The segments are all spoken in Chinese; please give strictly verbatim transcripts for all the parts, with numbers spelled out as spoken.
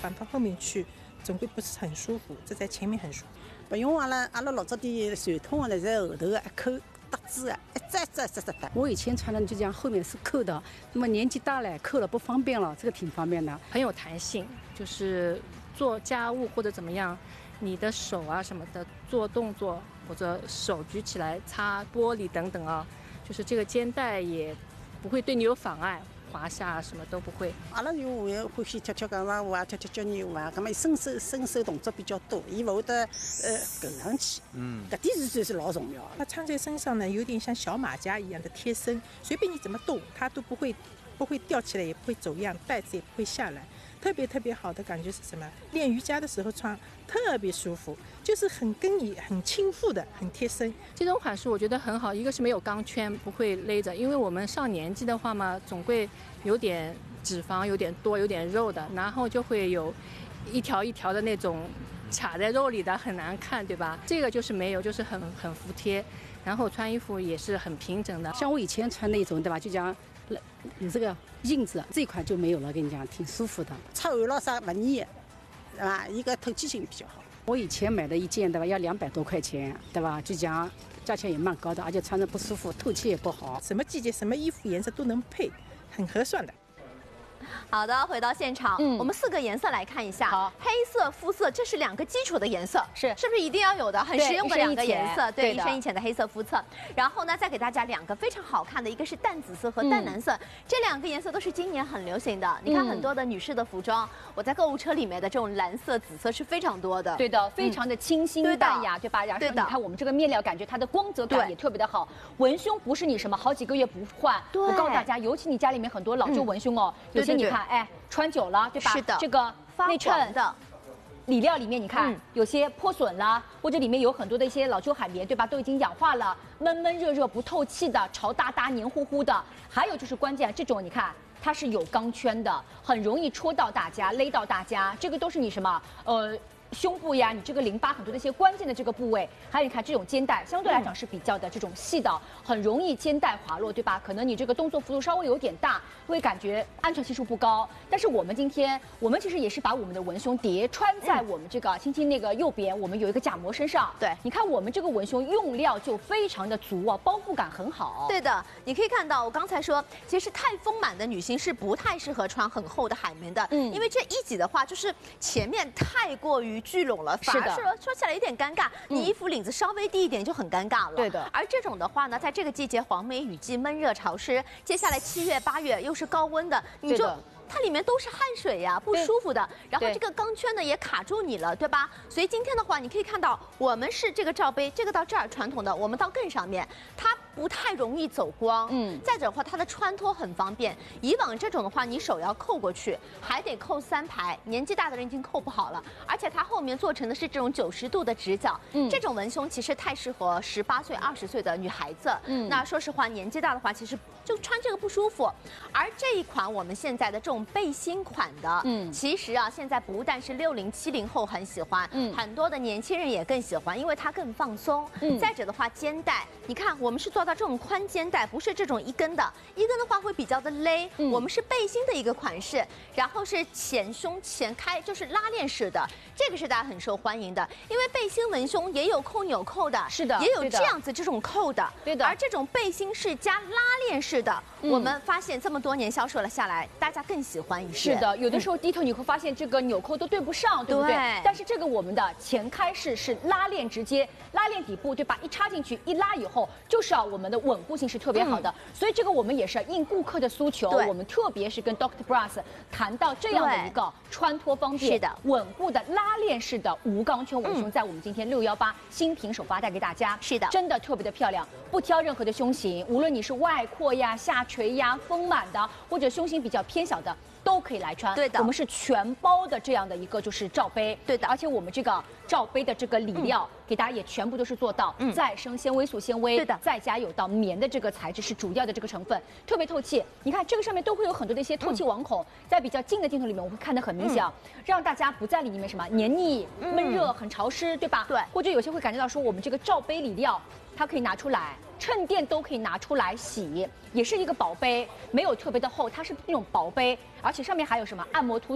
放到后面去，总归不是很舒服。这在前面很舒服。 不用阿拉阿拉老早的传统的在后头的一扣搭子啊，一扎扎扎扎搭。 我以前穿的就这样，后面是扣的，那么年纪大了扣了不方便了，这个挺方便的， 很有弹性，就是做家务或者怎么样，你的手啊什么的做动作，或者手举起来擦玻璃等等啊，就是这个肩带也不会对你有妨碍。滑下什么都不会。 阿拉就会欢喜跳跳钢丝舞啊，跳跳脚泥舞啊，咁么伸手伸手动作比较多，伊勿会得呃扣上去。嗯，搿点是算是老重要的。 它穿在身上呢，有点像小马甲一样的贴身，随便你怎么动，它都不会不会掉起来，也不会走样，带子也不会下来。特别特别好的感觉是什么？练瑜伽的时候穿特别舒服，就是很跟你很亲附的，很贴身。 这种款式我觉得很好，一个是没有钢圈，不会勒着，因为我们上年纪的话嘛，总会有点脂肪，有点多，有点肉的，然后就会有一条一条的那种卡在肉里的，很难看，对吧？这个就是没有，就是很很服帖，然后穿衣服也是很平整的。 像我以前穿那种，对吧？就讲有这个印子，这一款就没有了，跟你讲，挺舒服的。 出汗咯啥不腻，对吧？一个透气性比较好。 我以前买的一件，对吧？要两百多块钱，对吧？就讲价钱也蛮高的，而且穿着不舒服，透气也不好。 什么季节、什么衣服颜色都能配，很合算的。 好的，回到现场，嗯，我们四个颜色来看一下。好，黑色、肤色，这是两个基础的颜色，是是不是一定要有的？很实用的两个颜色，对，一深一浅的黑色肤色。然后呢，再给大家两个非常好看的，一个是淡紫色和淡蓝色，嗯、这两个颜色都是今年很流行的。你看很多的女士的服装，我在购物车里面的这种蓝色、紫色是非常多的。 对的，非常的清新淡雅，对吧？然后你看我们这个面料，感觉它的光泽感也特别的好。文胸不是你什么好几个月不换，我告诉大家，尤其你家里面很多老旧文胸哦，有些你看，哎。穿久了，对吧？是的，这个内衬的里料里面，你看、嗯、有些破损啦，或者里面有很多的一些老旧海绵，对吧？都已经氧化了，闷闷热热不透气的，潮哒哒黏糊糊的。还有就是关键，这种你看它是有钢圈的，很容易戳到大家，勒到大家。这个都是你什么呃。胸部呀，你这个淋巴很多的一些关键的这个部位，还有你看这种肩带，相对来讲是比较的这种细的，很容易肩带滑落，对吧？可能你这个动作幅度稍微有点大，会感觉安全系数不高。但是我们今天，我们其实也是把我们的文胸叠穿在我们这个青青那个右边，我们有一个假模身上。对，你看我们这个文胸用料就非常的足啊，包覆感很好。 对的，你可以看到我刚才说，其实太丰满的女性是不太适合穿很厚的海绵的，嗯，因为这一挤的话，就是前面太过于聚拢了，反而说说起来有点尴尬。你衣服领子稍微低一点就很尴尬了。对的。而这种的话呢，在这个季节，黄梅雨季，闷热潮湿，接下来七月八月又是高温的，你就。它里面都是汗水呀，不舒服的。然后这个钢圈呢也卡住你了，对吧？所以今天的话，你可以看到，我们是这个罩杯，这个到这儿传统的，我们到更上面，它不太容易走光。嗯。再者的话，它的穿脱很方便。以往这种的话，你手要扣过去，还得扣三排，年纪大的人已经扣不好了。而且它后面做成的是这种九十度的直角，嗯，这种文胸其实太适合十八岁、二十岁的女孩子。嗯。那说实话，年纪大的话，其实就穿这个不舒服。而这一款我们现在的这种背心款的，嗯，其实啊，现在不但是六零七零后很喜欢，嗯，很多的年轻人也更喜欢，因为它更放松。嗯，再者的话，肩带，你看我们是做到这种宽肩带，不是这种一根的，一根的话会比较的勒。嗯，我们是背心的一个款式，然后是前胸前开，就是拉链式的，这个是大家很受欢迎的，因为背心文胸也有扣纽扣的，是的，也有这样子这种扣的，对的。而这种背心是加拉链式的，嗯，我们发现这么多年销售了下来，大家更喜欢。 是的，有的时候低头你会发现这个纽扣都对不上，对不对？对。但是这个我们的前开式是拉链直接拉链底部，对吧？一插进去一拉以后，就是啊，我们的稳固性是特别好的。嗯、所以这个我们也是应顾客的诉求，我们特别是跟 Doctor Bras 谈到这样的一个穿脱方便、是的稳固的拉链式的无钢圈文胸，在我们今天六幺八新品首发带给大家。是的，真的特别的漂亮，不挑任何的胸型，无论你是外扩呀、下垂呀、丰满的，或者胸型比较偏小的。都可以来穿，对的，我们是全包的这样的一个就是罩杯，对的，而且我们这个罩杯的这个里料、嗯、给大家也全部都是做到再生纤维素纤维，对的，再加有到棉的这个材质是主要的这个成分，特别透气。你看这个上面都会有很多的一些透气网孔，嗯、在比较近的镜头里面我会看得很明显，嗯、让大家不在里面什么黏腻、闷热、很潮湿，对吧？对，或者有些会感觉到说我们这个罩杯里料它可以拿出来。衬垫都可以拿出来洗，也是一个薄杯，没有特别的厚，它是那种薄杯，而且上面还有什么按摩凸点，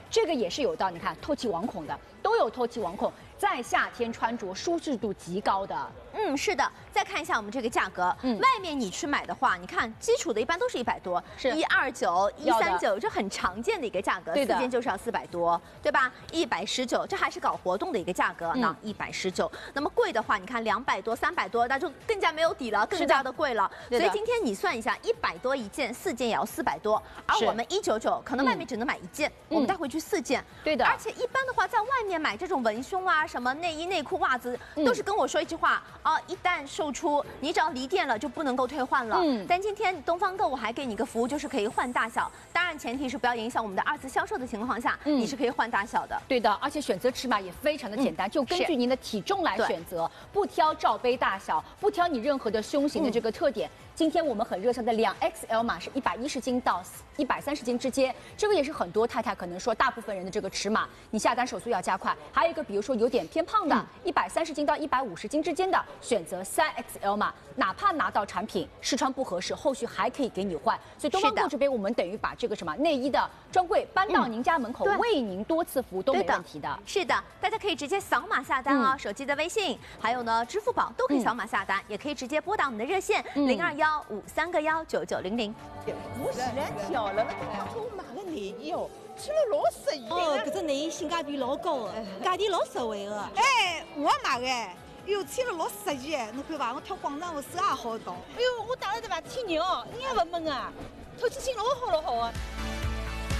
这个也是有到你看透气网孔的，都有透气网孔，在夏天穿着舒适度极高的。 嗯，是的。再看一下我们这个价格，嗯，外面你去买的话，你看基础的一般都是一百多，是一二九、一三九，这很常见的一个价格，四件就是要四百多，对吧？一百十九，这还是搞活动的一个价格，那一百十九。那么贵的话，你看两百多、三百多，那就更加没有底了，更加的贵了。所以今天你算一下，一百多一件，四件也要四百多，而我们一九九，可能外面只能买一件，我们带回去四件， 对的。 而且一般的话，在外面买这种文胸啊、什么内衣、内裤、袜子，都是跟我说一句话啊，一旦售出，你只要离店了就不能够退换了。嗯，但今天东方购物还给你一个服务，就是可以换大小，当然前提是不要影响我们的二次销售的情况下，你是可以换大小的。 对的，而且选择尺码也非常的简单，就根据您的体重来选择，不挑罩杯大小，不挑你任何的胸型的这个特点。今天我们很热销的两 X L 码是一百一十斤到一百三十斤之间，这个也是很多太太可能说大部分人的这个尺码，你下单手速要加快。还有一个比如说有点偏胖的，一百三十斤到一百五十斤之间的，选择三 X L 码，哪怕拿到产品试穿不合适，后续还可以给你换。所以东方购这边我们等于把这个什么内衣的专柜搬到您家门口，为您多次服务都没问题的。 是的，大家可以直接扫码下单啊，手机的微信，还有呢支付宝都可以扫码下单，也可以直接拨打我们的热线零二幺五三个幺九九零零。 我现在跳了，那给我买个内衣哦，穿了老适意。 哦，搿只内衣性价比老高的，价钿老实惠的。 哎，我买的，哎呦，穿了老适意，侬看伐？我跳广场，我手也好动。 哎呦，我打了对伐？天热，你也勿闷啊，透气性老好老好的。